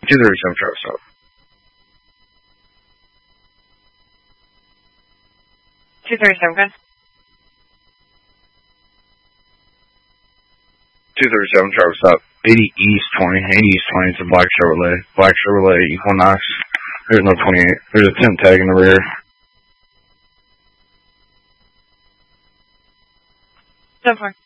237 Travis South. 237, good. 237 Travis South. 80 East 20. 80 East 20. It's a black Chevrolet. Black Chevrolet Equinox. There's no 28. There's a temp tag in the rear. So far.